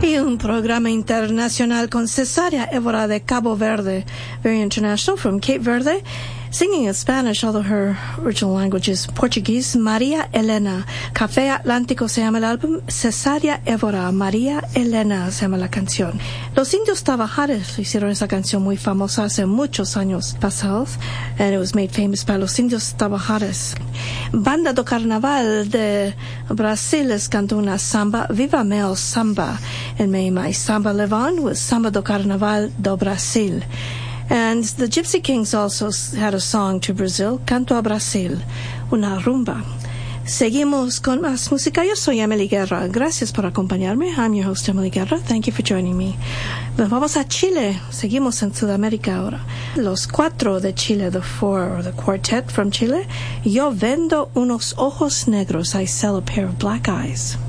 Y un programa internacional con Cesaria Évora de Cabo Verde, very international, from Cape Verde, singing in Spanish, although her original language is Portuguese. María Elena. Café Atlántico se llama el álbum. Cesaria Évora, María Elena se llama la canción. Los Indios Tabajares hicieron esa canción muy famosa hace muchos años pasados, and it was made famous by los Indios Tabajares. Banda do Carnaval de Brasil les cantó una samba, Viva Mel Samba, en Meimai. Samba Levant was Samba do Carnaval do Brasil. And the Gypsy Kings also had a song to Brazil, Canto a Brasil, una rumba. Seguimos con más música. Yo soy Emily Guerra. Gracias por acompañarme. I'm your host, Emily Guerra. Thank you for joining me. Vamos a Chile. Seguimos en Sudamérica ahora. Los cuatro de Chile, the four, or the quartet from Chile. Yo vendo unos ojos negros. I sell a pair of black eyes.